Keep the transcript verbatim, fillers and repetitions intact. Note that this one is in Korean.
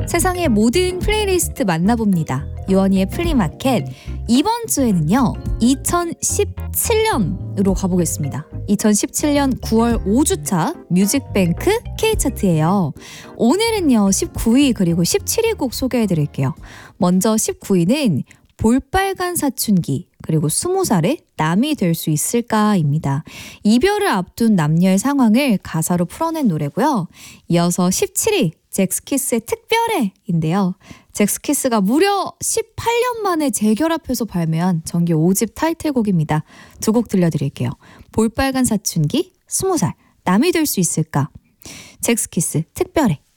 세상의 모든 플레이리스트 만나봅니다. 유원희의 플리마켓. 이번 주에는요, 이천십칠 년으로 가보겠습니다. 이천십칠 년 구월 오 주차 뮤직뱅크 K차트예요. 오늘은요, 십구 위 그리고 십칠 위 곡 소개해드릴게요. 먼저 십구 위는 볼빨간 사춘기 그리고 스무 살의 남이 될 수 있을까입니다. 이별을 앞둔 남녀의 상황을 가사로 풀어낸 노래고요. 이어서 십칠 위 잭스키스의 특별해인데요. 잭스키스가 무려 십팔 년 만에 재결합해서 발매한 정규 오 집 타이틀곡입니다. 두 곡 들려드릴게요. 볼빨간 사춘기, 스무 살, 남이 될 수 있을까. 잭스키스 특별해.